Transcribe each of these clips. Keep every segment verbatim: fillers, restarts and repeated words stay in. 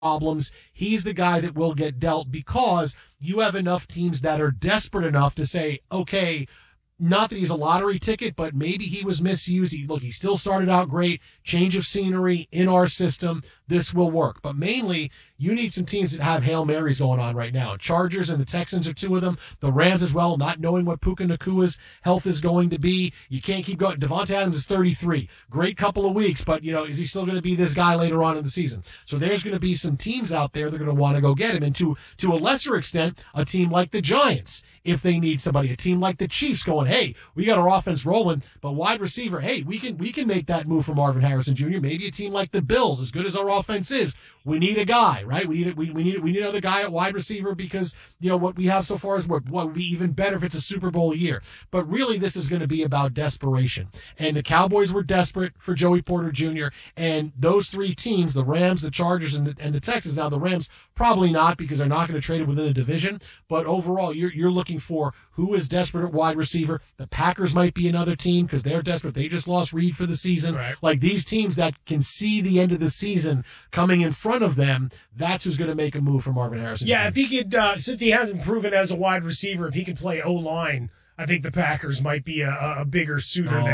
problems, he's the guy that will get dealt because you have enough teams that are desperate enough to say, okay, not that he's a lottery ticket, but maybe he was misused. He, look, he still started out great. Change of scenery in our system. This will work. But mainly, you need some teams that have Hail Marys going on right now. Chargers and the Texans are two of them. The Rams as well, not knowing what Puka Nakua's health is going to be. You can't keep going. Devontae Adams is thirty-three. Great couple of weeks, but, you know, is he still going to be this guy later on in the season? So there's going to be some teams out there that are going to want to go get him. And to, to a lesser extent, a team like the Giants, if they need somebody, a team like the Chiefs going, hey, we got our offense rolling, but wide receiver, hey, we can we can make that move for Marvin Harrison Junior Maybe a team like the Bills, as good as our offense is, we need a guy, right? We need we we need we need another guy at wide receiver because you know what we have so far is what, what would be even better if it's a Super Bowl year. But really, this is going to be about desperation. And the Cowboys were desperate for Joey Porter Junior And those three teams, the Rams, the Chargers, and the, and the Texans. Now the Rams probably not because they're not going to trade it within a division. But overall, you're you're looking for who is desperate at wide receiver. The Packers might be another team because they're desperate. They just lost Reed for the season. Right. Like these teams that can see the end of the season coming in front of them, that's who's going to make a move for Marvin Harrison. Yeah, if he could, uh, since he hasn't proven as a wide receiver, if he could play O-line, I think the Packers might be a, a bigger suitor oh. there.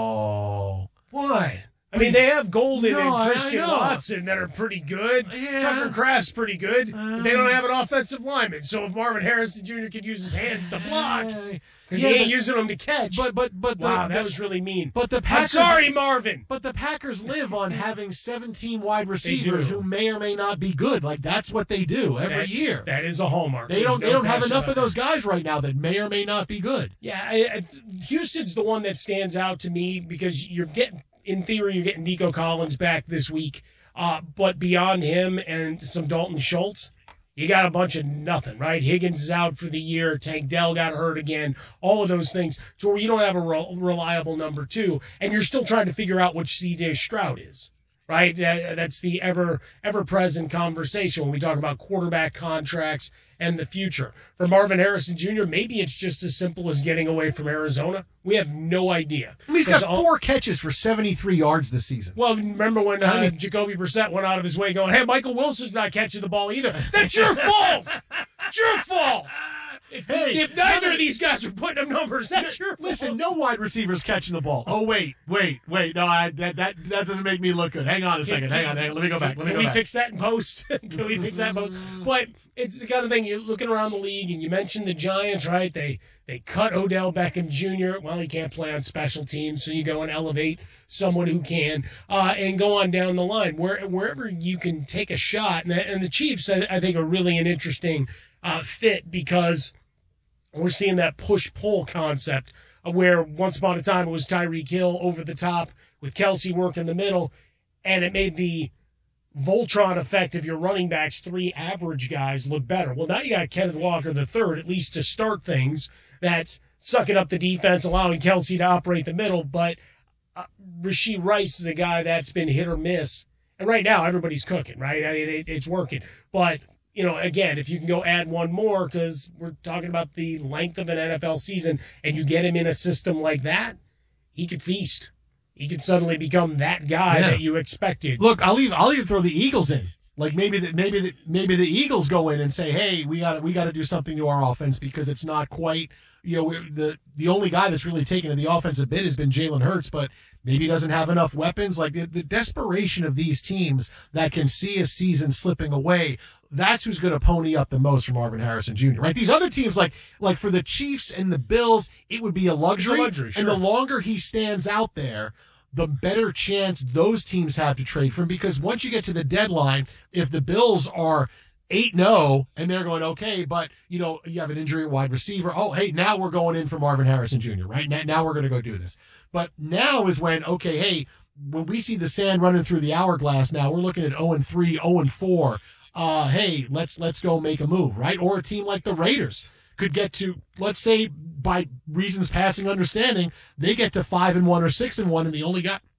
Oh. What? I mean, they have Golden No, and I- Christian I know. Watson that are pretty good. Yeah. Tucker Kraft's pretty good. Uh, but they don't have an offensive lineman. So if Marvin Harrison Junior could use his hands to block, Uh, because yeah, he ain't but- using them to catch. But but but wow, the, that the- was really mean. But the I'm Packers, sorry, Marvin. But the Packers live on having seventeen wide receivers do. who may or may not be good. Like that's what they do every That- year. That is a hallmark. They There's don't. no They don't have question enough about of those that. guys right now that may or may not be good. Yeah, I, I, Houston's the one that stands out to me because you're getting, in theory, you're getting Nico Collins back this week. Uh, but beyond him and some Dalton Schultz, you got a bunch of nothing, right? Higgins is out for the year. Tank Dell got hurt again. All of those things. So where you don't have a re- reliable number two, and you're still trying to figure out which C J Stroud is, right? That, that's the ever ever present conversation when we talk about quarterback contracts and the future. For Marvin Harrison Junior, maybe it's just as simple as getting away from Arizona. We have no idea. I mean, he's got Because all- four catches for seventy-three yards this season. Well, remember when uh, Jacoby Brissett went out of his way going, hey, Michael Wilson's not catching the ball either. That's your fault. It's your fault. If, Hey, if neither of these guys are putting up numbers, that's your Listen, fault. no wide receivers catching the ball. Oh wait, wait, wait. No, I, that that that doesn't make me look good. Hang on a second. Hang on. Hang on. Let me go back. Let me Can go we back. fix that in post? Can we fix that in post? But it's the kind of thing you're looking around the league, and you mentioned the Giants, right? They they cut Odell Beckham Junior Well, he can't play on special teams, so you go and elevate someone who can, uh, and go on down the line. Where wherever you can take a shot, and the, and the Chiefs, I, I think, are really an interesting uh, fit because we're seeing that push-pull concept uh, where once upon a time it was Tyreek Hill over the top with Kelsey work in the middle, and it made the Voltron effect of your running backs, three average guys, look better. Well, now you got Kenneth Walker the third, at least to start things, that's sucking up the defense, allowing Kelsey to operate the middle, but uh, Rashee Rice is a guy that's been hit or miss, and right now everybody's cooking, right? I mean, it, it's working, but you know, again, if you can go add one more, because we're talking about the length of an N F L season, and you get him in a system like that, he could feast. He could suddenly become that guy Yeah. that you expected. Look, I'll even I'll even throw the Eagles in. Like maybe the, maybe the, maybe the Eagles go in and say, hey, we got we got to do something to our offense because it's not quite. You know, we're- the the only guy that's really taken to the offensive bit has been Jalen Hurts, but maybe he doesn't have enough weapons. Like the, the desperation of these teams that can see a season slipping away. That's who's going to pony up the most for Marvin Harrison Junior Right? These other teams, like like for the Chiefs and the Bills, it would be a luxury. luxury, And the sure. longer he stands out there, the better chance those teams have to trade for him. Because once you get to the deadline, if the Bills are eight and oh and they're going, okay, but, you know, you have an injury at wide receiver. Oh, hey, now we're going in for Marvin Harrison Junior, right? Now, now we're going to go do this. But now is when, okay, hey, when we see the sand running through the hourglass now, we're looking at oh and three, oh and four. Uh, hey, let's let's go make a move, right? Or a team like the Raiders could get to, let's say, by reasons passing understanding, they get to five and one or six and one, and the only guy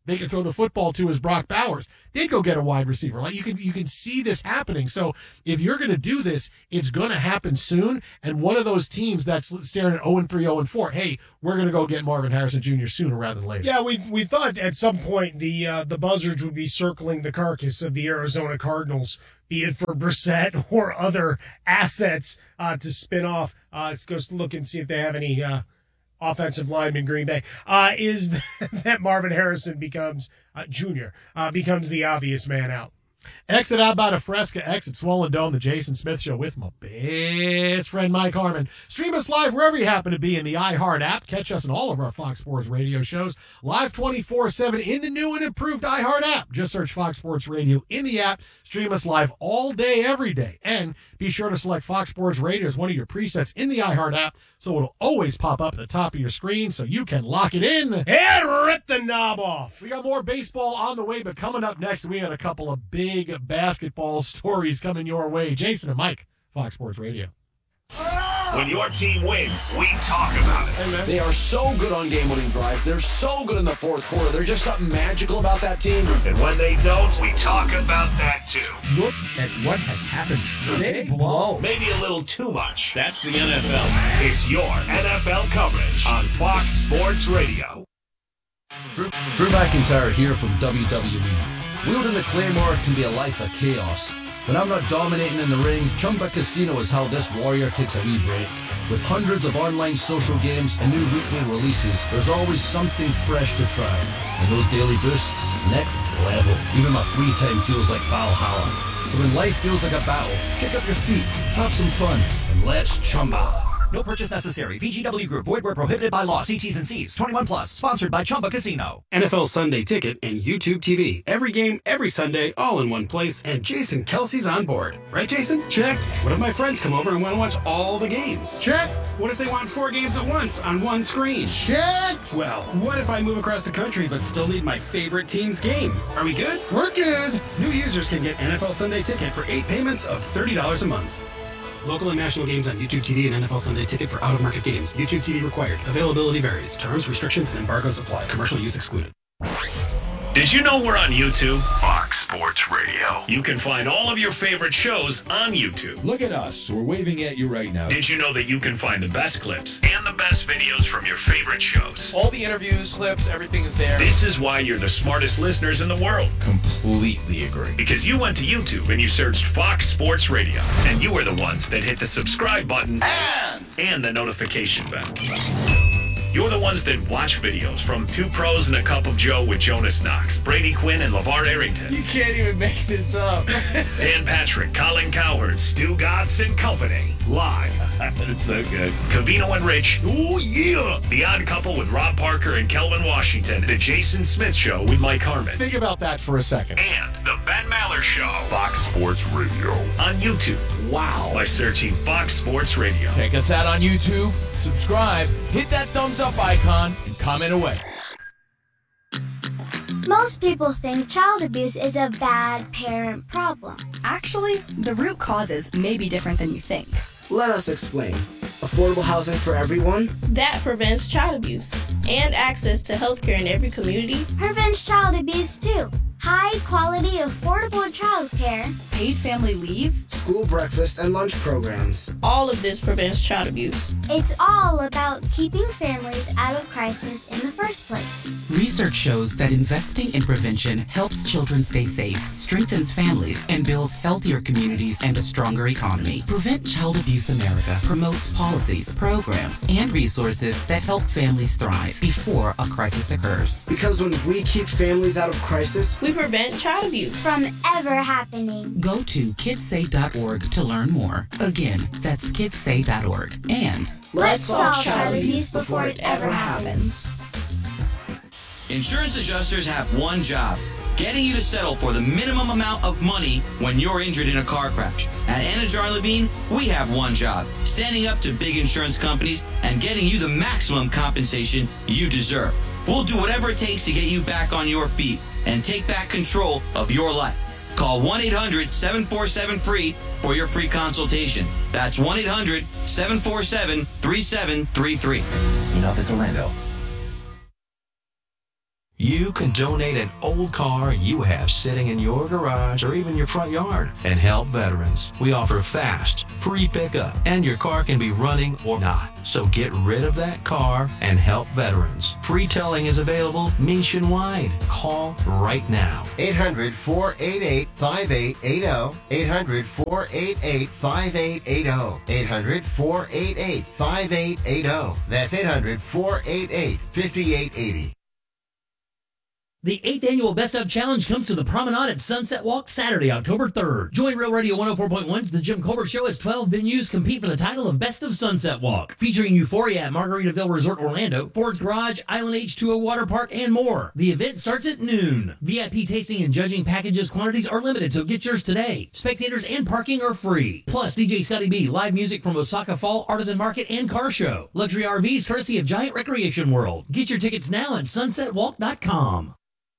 they can throw the football to is Brock Bowers. They'd go get a wide receiver. Like you can you can see this happening. So if you're going to do this, it's going to happen soon. And one of those teams that's staring at oh and three, oh and four, hey, we're going to go get Marvin Harrison Junior sooner rather than later. Yeah, we we thought at some point the uh, the buzzards would be circling the carcass of the Arizona Cardinals, be it for Brissett or other assets uh, to spin off. Uh, let's go look and see if they have any uh, offensive lineman Green Bay. Uh, is that Marvin Harrison becomes uh, Junior uh, becomes the obvious man out. Exit out by the Fresca, exit Swollen Dome, the Jason Smith Show with my best friend Mike Harmon. Stream us live wherever you happen to be in the iHeart app. Catch us in all of our Fox Sports Radio shows, live twenty-four seven in the new and improved iHeart app. Just search Fox Sports Radio in the app. Stream us live all day, every day. And be sure to select Fox Sports Radio as one of your presets in the iHeart app so it'll always pop up at the top of your screen so you can lock it in and rip the knob off. We got more baseball on the way, but coming up next, we got a couple of big basketball stories coming your way. Jason and Mike, Fox Sports Radio. When your team wins, we talk about it. They are so good on game-winning drives. They're so good in the fourth quarter. There's just something magical about that team. And when they don't, we talk about that too. Look at what has happened. They blow. Maybe a little too much. That's the N F L. It's your N F L coverage on Fox Sports Radio. Drew, Drew McIntyre here from W W E. Wielding the Claymore can be a life of chaos. When I'm not dominating in the ring, Chumba Casino is how this warrior takes a wee break. With hundreds of online social games and new weekly releases, there's always something fresh to try. And those daily boosts, next level. Even my free time feels like Valhalla. So when life feels like a battle, kick up your feet, have some fun, and let's Chumba. No purchase necessary. V G W Group. Void where prohibited by law. See T's and C's. twenty-one plus. Sponsored by Chumba Casino. N F L Sunday Ticket and YouTube T V. Every game, every Sunday, all in one place. And Jason Kelsey's on board. Right, Jason? Check. What if my friends come over and want to watch all the games? Check. What if they want four games at once on one screen? Check. Well, what if I move across the country but still need my favorite team's game? Are we good? We're good. New users can get N F L Sunday Ticket for eight payments of thirty dollars a month. Local and national games on YouTube T V and N F L Sunday Ticket for out-of-market games. YouTube T V required. Availability varies. Terms, restrictions, and embargoes apply. Commercial use excluded. Did you know we're on YouTube? Fox Sports Radio. You can find all of your favorite shows on YouTube. Look at us. We're waving at you right now. Did you know that you can find the best clips and the best videos from your favorite shows? All the interviews, clips, everything is there. This is why you're the smartest listeners in the world. Completely agree. Because you went to YouTube and you searched Fox Sports Radio. And you were the ones that hit the subscribe button and, and the notification bell. You're the ones that watch videos from Two Pros and a Cup of Joe with Jonas Knox, Brady Quinn, and LeVar Arrington. You can't even make this up. Dan Patrick, Colin Cowherd, Stu Gatz and Company. Live. That's so good. Covino and Rich. Oh, yeah. The Odd Couple with Rob Parker and Kelvin Washington. The Jason Smith Show with Mike Harmon. Think about that for a second. And the Ben Maller Show. Fox Sports Radio. On YouTube. Wow. By searching Fox Sports Radio. Check us out on YouTube. Subscribe. Hit that thumbs up icon and comment away. Most people think child abuse is a bad parent problem. Actually, the root causes may be different than you think. Let us explain. Affordable housing for everyone? That prevents child abuse. And access to healthcare in every community. Prevents child abuse too. High quality, affordable childcare. Paid family leave. School breakfast and lunch programs. All of this prevents child abuse. It's all about keeping families out of crisis in the first place. Research shows that investing in prevention helps children stay safe, strengthens families, and builds healthier communities and a stronger economy. Prevent Child Abuse America promotes policies, programs, and resources that help families thrive before a crisis occurs. Because when we keep families out of crisis, we prevent child abuse from ever happening. Go to kids say dot org to learn more. Again, that's kids say dot org. And let's solve child abuse before it ever happens. Insurance adjusters have one job: getting you to settle for the minimum amount of money when you're injured in a car crash. At Anajar Levine, we have one job: standing up to big insurance companies and getting you the maximum compensation you deserve. We'll do whatever it takes to get you back on your feet and take back control of your life. Call one eight hundred seven four seven free for your free consultation. That's one eight hundred seven four seven three seven three three. In Office Orlando. You can donate an old car you have sitting in your garage or even your front yard and help veterans. We offer fast, free pickup, and your car can be running or not. So get rid of that car and help veterans. Free towing is available nationwide. Call right now. eight hundred, four eight eight, five eight eight zero. eight hundred, four eight eight, five eight eight zero. eight hundred, four eight eight, five eight eight zero. That's eight hundred, four eight eight, five eight eight zero. The eighth Annual Best Of Challenge comes to the Promenade at Sunset Walk Saturday, October third. Join Real Radio one oh four point one's The Jim Colbert Show as twelve venues compete for the title of Best of Sunset Walk, featuring Euphoria at Margaritaville Resort Orlando, Ford's Garage, Island H two O Water Park, and more. The event starts at noon. V I P tasting and judging packages quantities are limited, so get yours today. Spectators and parking are free. Plus, D J Scotty B, live music from Osaka Fall, Artisan Market, and Car Show. Luxury R Vs courtesy of Giant Recreation World. Get your tickets now at sunset walk dot com.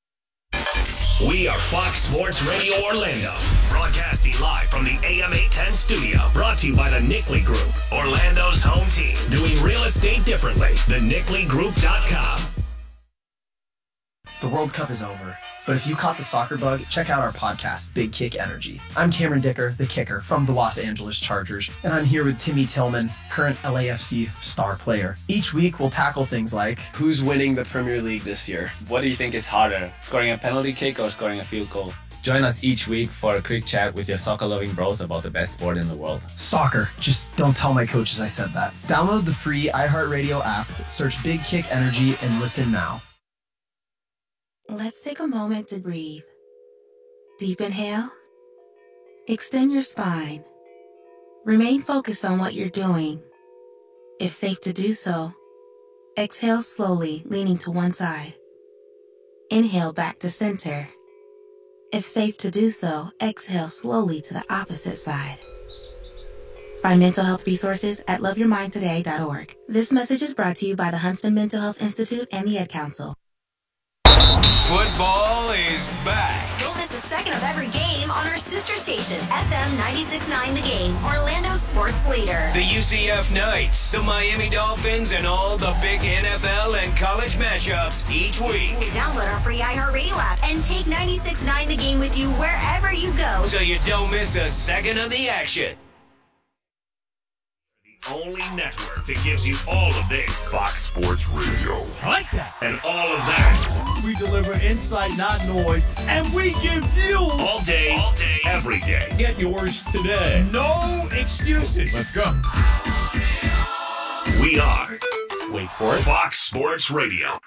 We are Fox Sports Radio Orlando, broadcasting live from the A M eight ten studio, brought to you by the Nickley Group, Orlando's home team, doing real estate differently. the nickley group dot com. The World Cup is over, but if you caught the soccer bug, check out our podcast, Big Kick Energy. I'm Cameron Dicker, the kicker from the Los Angeles Chargers, and I'm here with Timmy Tillman, current L A F C star player. Each week, we'll tackle things like, who's winning the Premier League this year? What do you think is harder, scoring a penalty kick or scoring a field goal? Join us each week for a quick chat with your soccer-loving bros about the best sport in the world. Soccer. Just don't tell my coaches I said that. Download the free iHeartRadio app, search Big Kick Energy, and listen now. Let's take a moment to breathe. Deep inhale. Extend your spine. Remain focused on what you're doing. If safe to do so, exhale slowly, leaning to one side. Inhale back to center. If safe to do so, exhale slowly to the opposite side. Find mental health resources at love your mind today dot org. This message is brought to you by the Huntsman Mental Health Institute and the Ad Council. Football is back. Don't miss a second of every game on our sister station, F M ninety-six point nine The Game, Orlando's sports leader. The U C F Knights, the Miami Dolphins, and all the big N F L and college matchups each week. Download our free iHeartRadio app and take ninety-six point nine The Game with you wherever you go, so you don't miss a second of the action. Only network that gives you all of this. Fox Sports Radio. I like that. And all of that. We deliver insight, not noise, and we give you all day, all day, every day. Get yours today. No excuses. Let's go. We are, wait for it, Fox Sports Radio.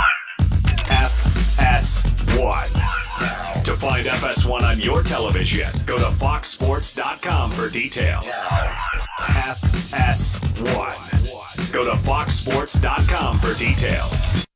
F S one. To find F S one on your television, go to fox sports dot com for details. F S one. Go to fox sports dot com for details.